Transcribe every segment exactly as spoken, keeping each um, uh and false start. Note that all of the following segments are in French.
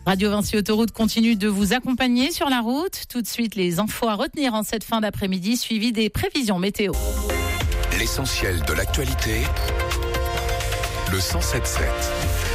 Radio Vinci Autoroute continue de vous accompagner sur la route. Tout de suite, les infos à retenir en cette fin d'après-midi, suivi des prévisions météo. L'essentiel de l'actualité, le cent sept sept.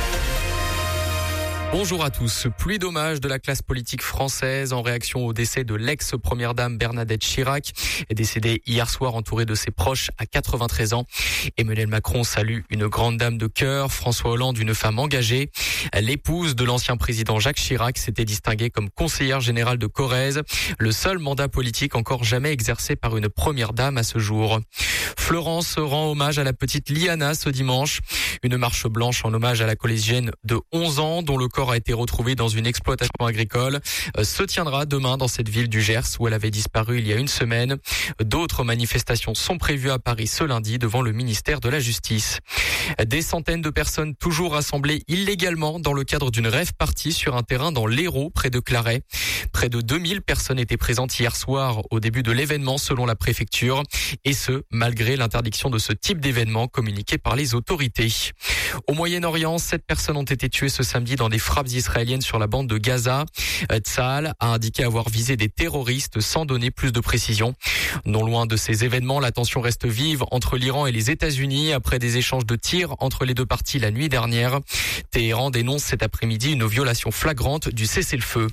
Bonjour à tous. Pluie d'hommages de la classe politique française en réaction au décès de l'ex-première dame Bernadette Chirac, décédée hier soir entourée de ses proches à quatre-vingt-treize ans. Emmanuel Macron salue une grande dame de cœur, François Hollande une femme engagée. L'épouse de l'ancien président Jacques Chirac s'était distinguée comme conseillère générale de Corrèze, le seul mandat politique encore jamais exercé par une première dame à ce jour. Florence rend hommage à la petite Liana ce dimanche. Une marche blanche en hommage à la collégienne de onze ans dont le corps a été retrouvé dans une exploitation agricole se tiendra demain dans cette ville du Gers où elle avait disparu il y a une semaine. D'autres manifestations sont prévues à Paris ce lundi devant le ministère de la Justice. Des centaines de personnes toujours rassemblées illégalement dans le cadre d'une rave party sur un terrain dans l'Hérault près de Claret. Près de deux mille personnes étaient présentes hier soir au début de l'événement selon la préfecture et ce malgré l'interdiction de ce type d'événement communiqué par les autorités. Au Moyen-Orient, sept personnes ont été tuées ce samedi dans des frappes israéliennes sur la bande de Gaza. Tsahal a indiqué avoir visé des terroristes sans donner plus de précision. Non loin de ces événements, la tension reste vive entre l'Iran et les États-Unis après des échanges de tirs entre les deux parties la nuit dernière. Téhéran dénonce cet après-midi une violation flagrante du cessez-le-feu.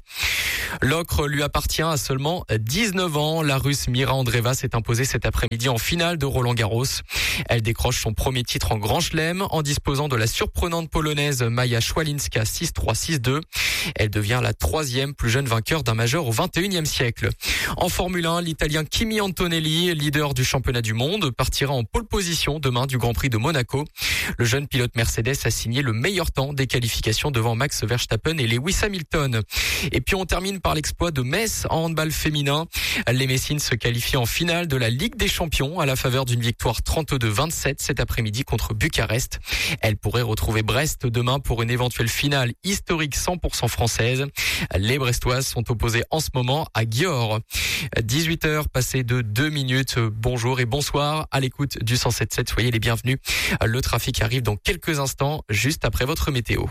L'ocre lui appartient à seulement dix-neuf ans. La Russe Mira Andreeva s'est imposée cet après-midi en finale de Roland-Garros. Elle décroche son premier titre en Grand Chelem en disposant de la surprenante polonaise Maja Szwalinska six trois six deux. Elle devient la troisième plus jeune vainqueur d'un majeur au vingt et unième siècle. En Formule un, l'Italien Kimi Antonelli, leader du championnat du monde, partira en pole position demain du Grand Prix de Monaco. Le jeune pilote Mercedes a signé le meilleur temps des qualifications devant Max Verstappen et Lewis Hamilton. Et puis on termine par l'exploit de Metz en handball féminin. Les Messines se qualifient en finale de la Ligue des Champions à la faveur d'une victoire trente-deux vingt-sept cet après-midi contre Bucarest. Elle pourrait retrouver Brest demain pour une éventuelle finale historique cent pour cent française. Les Brestoises sont opposées en ce moment à Győr. dix-huit heures passées de deux minutes. Bonjour et bonsoir à l'écoute du cent sept sept. Soyez les bienvenus. Le trafic arrive dans quelques instants, juste après votre météo.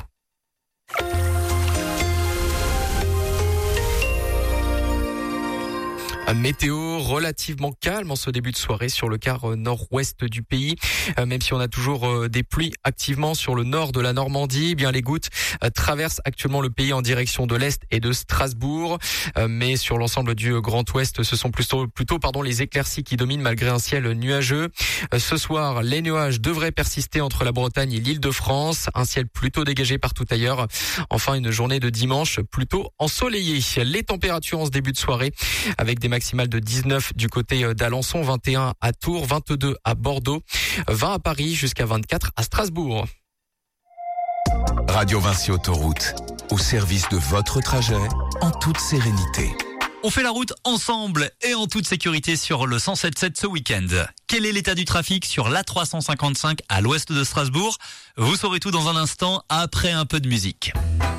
Météo relativement calme en ce début de soirée sur le quart nord-ouest du pays. Euh, même si on a toujours euh, des pluies activement sur le nord de la Normandie, eh bien les gouttes euh, traversent actuellement le pays en direction de l'est et de Strasbourg. Euh, mais sur l'ensemble du euh, Grand Ouest, ce sont plutôt, plutôt pardon, les éclaircies qui dominent malgré un ciel nuageux. Euh, ce soir, les nuages devraient persister entre la Bretagne et l'Île-de-France. Un ciel plutôt dégagé partout ailleurs. Enfin, une journée de dimanche plutôt ensoleillée. Les températures en ce début de soirée avec des maximale de dix-neuf du côté d'Alençon, vingt et un à Tours, vingt-deux à Bordeaux, vingt à Paris jusqu'à vingt-quatre à Strasbourg. Radio Vinci Autoroute, au service de votre trajet en toute sérénité. On fait la route ensemble et en toute sécurité sur le cent sept sept ce week-end. Quel est l'état du trafic sur l'A trois cent cinquante-cinq à l'ouest de Strasbourg? Vous saurez tout dans un instant après un peu de musique.